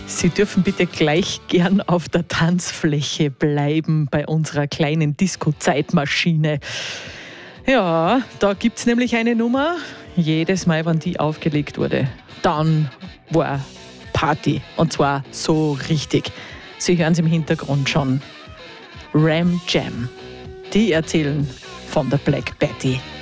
Sie dürfen bitte gleich gern auf der Tanzfläche bleiben bei unserer kleinen Disco-Zeitmaschine. Ja, da gibt es nämlich eine Nummer. Jedes Mal, wenn die aufgelegt wurde, dann war Party. Und zwar so richtig. Sie hören es im Hintergrund schon. Ram Jam. Die erzählen von der Black Betty.